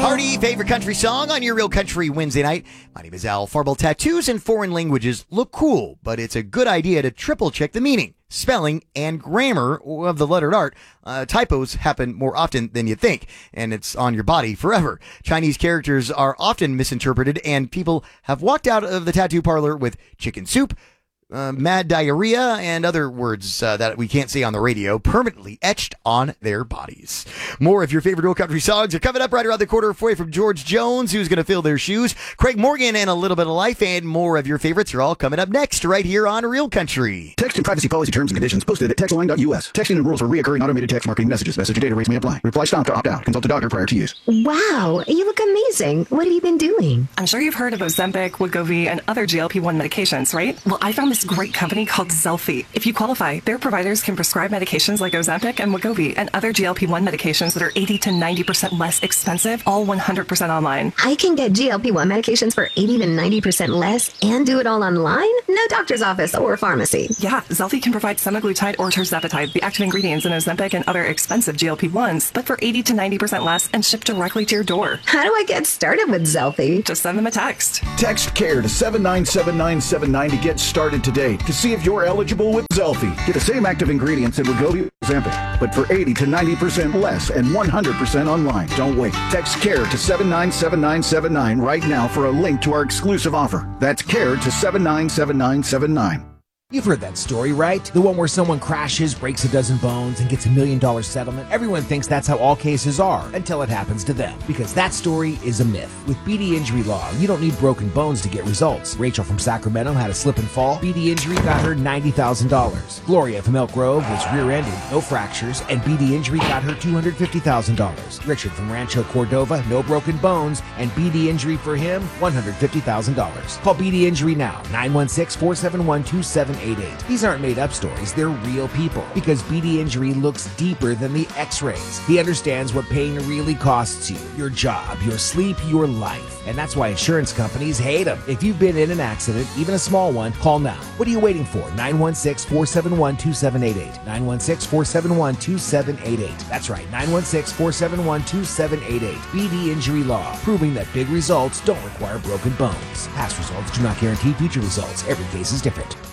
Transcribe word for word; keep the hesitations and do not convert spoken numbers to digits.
Party favorite country song on your Real Country Wednesday night. My name is Al Farble. Tattoos in foreign languages look cool, but it's a good idea to triple check the meaning, spelling, and grammar of the lettered art. Uh, typos happen more often than you think, and it's on your body forever. Chinese characters are often misinterpreted, and people have walked out of the tattoo parlor with chicken soup, Uh, mad diarrhea, and other words uh, that we can't say on the radio permanently etched on their bodies. More of your favorite Real Country songs are coming up right around the corner for you from George Jones, who's going to fill their shoes, Craig Morgan, and a little bit of life, and more of your favorites are all coming up next right here on Real Country. Text and privacy policy terms and conditions posted at text line dot U S. Texting and rules for reoccurring automated text marketing messages. Message and data rates may apply. Reply stop to opt out. Consult a doctor prior to use. Wow, you look amazing. What have you been doing? I'm sure you've heard of Ozempic, Wegovy, and other G L P one medications, right? Well, I found this great company called Zelfie. If you qualify, their providers can prescribe medications like Ozempic and Wegovy and other G L P one medications that are eighty to ninety percent less expensive, all one hundred percent online. I can get G L P one medications for eighty to ninety percent less and do it all online? No doctor's office or pharmacy. Yeah, Zelfie can provide semaglutide or tirzepatide, the active ingredients in Ozempic and other expensive G L P ones, but for eighty to ninety percent less and shipped directly to your door. How do I get started with Zelfie? Just send them a text. Text CARE to seven nine seven nine seven nine to get started today to see if you're eligible with Zelfie. Get the same active ingredients in Wegovy Ozempic, but for eighty to ninety percent less and one hundred percent online. Don't wait. Text CARE to seven nine seven nine seven nine right now for a link to our exclusive offer. That's CARE to seven nine seven nine seven nine. You've heard that story, right? The one where someone crashes, breaks a dozen bones, and gets a million dollar settlement. Everyone thinks that's how all cases are until it happens to them. Because that story is a myth. With B D Injury Law, you don't need broken bones to get results. Rachel from Sacramento had a slip and fall. B D Injury got her ninety thousand dollars. Gloria from Elk Grove was rear-ended, no fractures, and B D Injury got her two hundred fifty thousand dollars. Richard from Rancho Cordova, no broken bones, and B D Injury for him, one hundred fifty thousand dollars. Call B D Injury now, nine one six, four seven one, two seven eight eight. These aren't made up stories, they're real people. Because B D Injury looks deeper than the x-rays. He understands what pain really costs you. Your job, your sleep, your life. And that's why insurance companies hate them. If you've been in an accident, even a small one, call now. What are you waiting for? nine one six, four seven one, two seven eight eight. nine one six, four seven one, two seven eight eight. That's right, nine one six, four seven one, two seven eight eight. B D Injury Law, proving that big results don't require broken bones. Past results do not guarantee future results. Every case is different.